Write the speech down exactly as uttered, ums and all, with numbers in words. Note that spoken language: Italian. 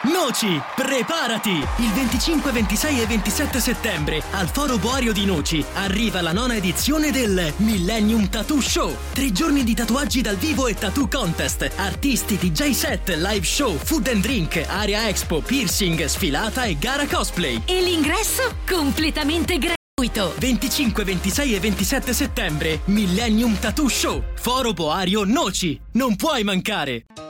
Noci, preparati! Il venticinque, ventisei e ventisette settembre al Foro Boario di Noci arriva la nona edizione del Millennium Tattoo Show. Tre giorni di tatuaggi dal vivo e tattoo contest, artisti, D J set, live show, food and drink, area expo, piercing, sfilata e gara cosplay. E l'ingresso completamente gratuito. venticinque, ventisei e ventisette settembre, Millennium Tattoo Show, Foro Boario Noci. Non puoi mancare!